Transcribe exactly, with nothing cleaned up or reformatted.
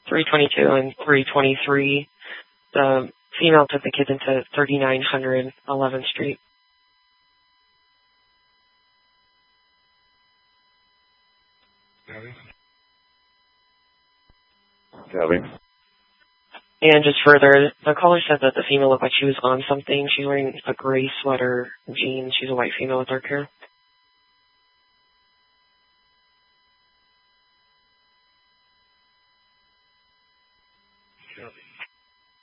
three twenty-two and three twenty-three. The female took the kids into thirty-nine hundred eleventh Street. Copy. And just further, the caller said that the female looked like she was on something. She's wearing a gray sweater, jeans. She's a white female with dark hair.